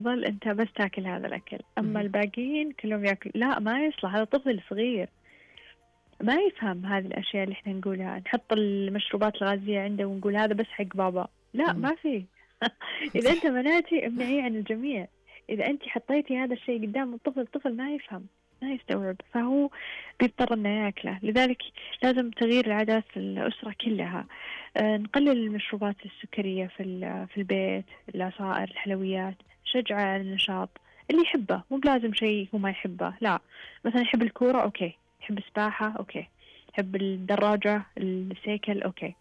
ظل أنت بس تاكل هذا الأكل، أما الباقيين كلهم ياكل. لا، ما يصلح، هذا طفل صغير ما يفهم هذه الأشياء اللي احنا نقولها. نحط المشروبات الغازية عنده ونقول هذا بس حق بابا، لا ما في. إذا أنت صح. منعتي امنعيه عن الجميع. إذا أنت حطيتي هذا الشيء قدام الطفل ما يفهم، ما يستوعب، فهو بيضطر إنه ياكله. لذلك لازم تغيير العادات في الأسرة كلها. نقلل المشروبات السكرية في البيت، العصائر، الحلويات، نشجع على النشاط اللي يحبه، مو بلازم شيء هو ما يحبه. لا، مثلا يحب الكورة أوكي، يحب السباحة أوكي، يحب الدراجة، السيكل أوكي.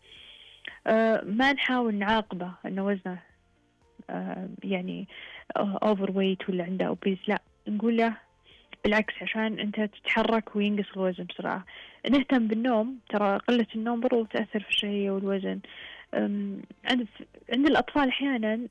ما نحاول نعاقبه إنه وزنه يعني اوفر ويت ولا عنده اوبيز، لا، نقول له بالعكس عشان انت تتحرك وينقص الوزن بسرعة. نهتم بالنوم، ترى قلة النوم برضو تأثر في الشهية والوزن. عند الأطفال أحيانا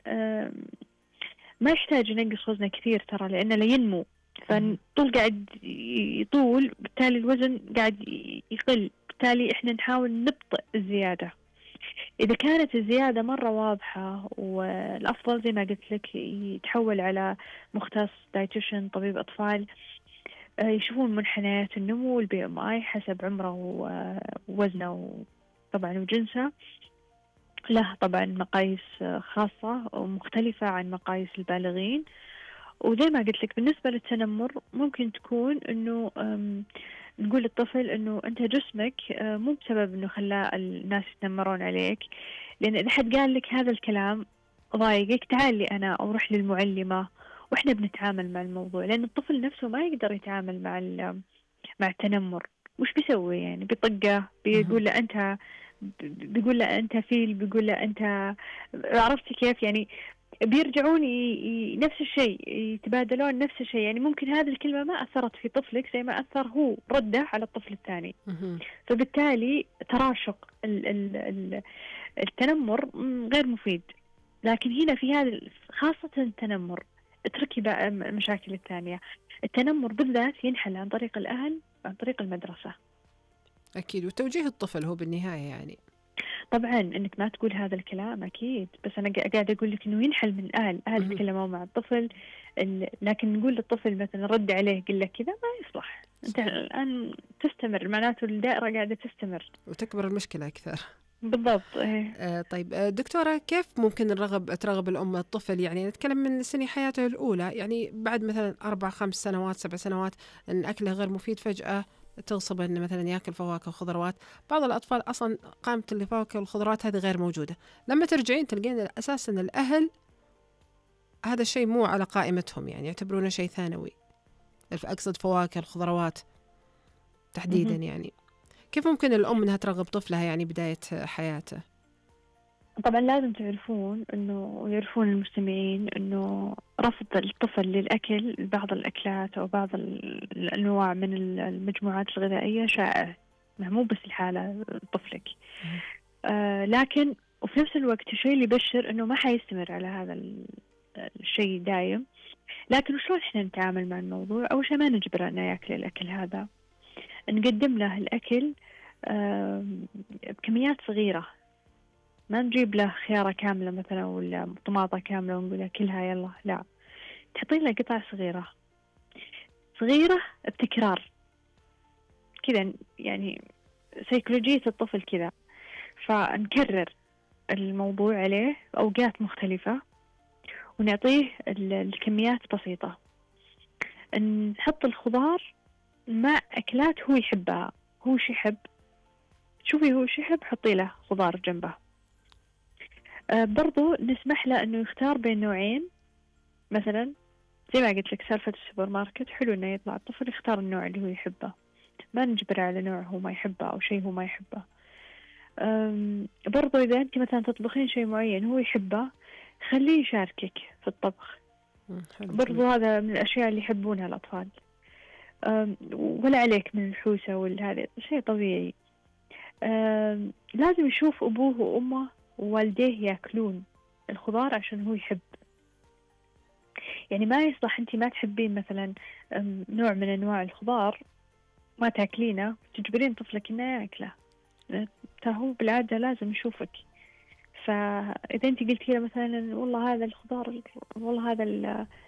ما يحتاج ينقص وزنه كثير ترى، لأنه لا ينمو، فطول قاعد يطول، بالتالي الوزن قاعد يقل، بالتالي احنا نحاول نبطئ الزيادة. إذا كانت الزيادة مرة واضحة، والأفضل زي ما قلت لك يتحول على مختص دايتيشن، طبيب أطفال، يشوفون منحنيات النمو والبي ام اي حسب عمره ووزنه طبعا وجنسه. له طبعا مقاييس خاصة ومختلفة عن مقاييس البالغين. وزي ما قلت لك بالنسبة للتنمر، ممكن تكون انه نقول للطفل انه انت جسمك مو بسبب انه خلاه الناس يتنمرون عليك، لان اذا حد قال لك هذا الكلام ضايقك، تعال لي انا او روح للمعلمة واحنا بنتعامل مع الموضوع. لان الطفل نفسه ما يقدر يتعامل مع التنمر. وش بيسوي يعني؟ بيطقه، بيقول له انت، بيقول له انت فيل، بيقول له انت، عرفتي كيف يعني؟ بيرجعون نفس الشيء، يتبادلون نفس الشيء. يعني ممكن هذه الكلمة ما أثرت في طفلك زي ما أثر هو رده على الطفل الثاني. فبالتالي تراشق التنمر غير مفيد. لكن هنا في هذا خاصة التنمر، اتركي بقى المشاكل الثانية. التنمر بالذات ينحل عن طريق الأهل، عن طريق المدرسة. أكيد، وتوجيه الطفل هو بالنهاية يعني. طبعا انك ما تقول هذا الكلام اكيد، بس انا قاعده اقول لك انه ينحل من اهل يتكلموا مع الطفل. لكن نقول للطفل مثلا رد عليه قل لك كذا، ما يصلح. انت صحيح. الان تستمر، معناته الدائره قاعده تستمر. وتكبر المشكلة أكثر. بالضبط. ايه. طيب دكتورة، كيف ممكن ترغب الأم الطفل، يعني نتكلم من سن حياته الأولى، يعني بعد مثلا 4 5 سنوات 7 سنوات، أن أكله غير مفيد، فجأة تغصب أنه مثلا يأكل فواكه وخضروات. بعض الأطفال أصلا قائمة الفواكه والخضروات هذه غير موجودة، لما ترجعين تلقين أساسا الأهل هذا الشيء مو على قائمتهم، يعني يعتبرونه شيء ثانوي. أقصد فواكه الخضروات تحديدا. يعني كيف ممكن الأم أنها ترغب طفلها يعني بداية حياته؟ طبعا لازم تعرفون انه، ويعرفون المستمعين انه رفض الطفل للاكل بعض الاكلات او بعض الانواع من المجموعات الغذائيه شائع، مو بس الحاله طفلك. لكن وفي نفس الوقت الشيء اللي يبشر انه ما حيستمر على هذا الشيء دايم. لكن وشلون احنا نتعامل مع الموضوع؟ اول شيء ما نجبره انه ياكل الاكل هذا، نقدم له الاكل بكميات صغيره. ما نجيب له خيارة كاملة مثلا ولا طماطة كاملة ونقول له كلها يلا، لا، تحطين له قطع صغيرة صغيرة بتكرار كذا. يعني سيكولوجية الطفل كذا، فنكرر الموضوع عليه أوقات مختلفة، ونعطيه الكميات بسيطة. نحط الخضار مع أكلات هو يحبها. هو شو يحب؟ شوفي هو شو يحب، حطي له خضار جنبه. برضو نسمح له أنه يختار بين نوعين. مثلا زي ما قلت لك سالفة السوبر ماركت، حلو إنه يطلع الطفل يختار النوع اللي هو يحبه، ما نجبره على نوع هو ما يحبه أو شيء هو ما يحبه. برضو إذا أنت مثلا تطبخين شيء معين هو يحبه، خليه يشاركك في الطبخ. حلو برضو جميل. هذا من الأشياء اللي يحبونها الأطفال. ولا عليك من الحوسة والهذا شيء طبيعي. لازم يشوف أبوه وأمه ووالديه يأكلون الخضار عشان هو يحب. يعني ما يصلح أنت ما تحبين مثلا نوع من أنواع الخضار ما تاكلينه تجبرين طفلك إنه ياكله. ترى هو بالعادة لازم يشوفك. فإذا أنت قلتي له مثلا والله هذا الخضار، والله هذا